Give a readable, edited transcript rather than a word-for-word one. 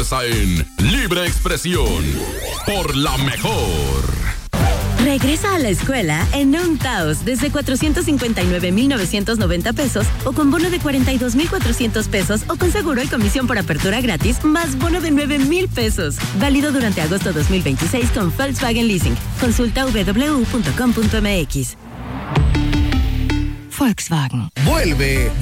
fuerza en Libre Expresión por la mejor. Regresa a la escuela en un Taos desde 459,990 pesos o con bono de 42,400 pesos o con seguro y comisión por apertura gratis más bono de 9,000 pesos. Válido durante agosto 2026 con Volkswagen Leasing. Consulta www.com.mx. Volkswagen. Vuelve